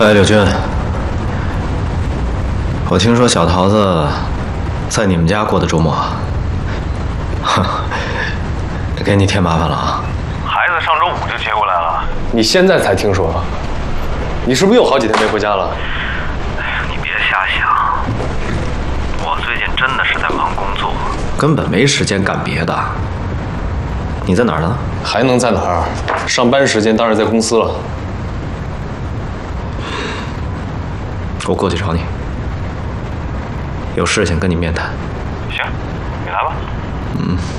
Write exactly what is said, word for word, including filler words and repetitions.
哎，柳军，我听说小桃子在你们家过的周末，哼，给你添麻烦了啊！ 孩子上周五就接过来了， 你现在才听说？你是不是又好几天没回家了？ 哎呀，你别瞎想，我最近真的是在忙工作， 根本没时间干别的。你在哪儿呢？ 还能在哪儿？上班时间当然在公司了。 我过去找你，有事情跟你面谈。 行，你来吧。 嗯。